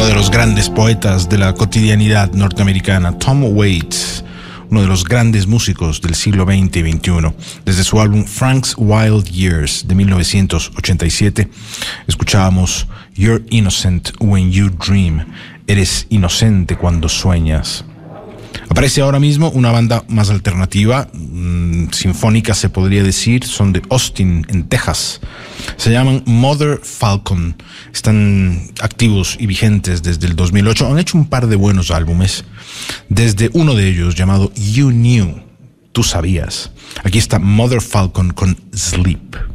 uno de los grandes poetas de la cotidianidad norteamericana, Tom Waits, uno de los grandes músicos del siglo XX y XXI. Desde su álbum Frank's Wild Years de 1987, escuchábamos You're Innocent When You Dream. Eres inocente cuando sueñas. Aparece ahora mismo una banda más alternativa, sinfónica se podría decir, son de Austin, en Texas. Se llaman Mother Falcon. Están activos y vigentes desde el 2008. Han hecho un par de buenos álbumes. Desde uno de ellos llamado You Knew, tú sabías. Aquí está Mother Falcon con Sleep.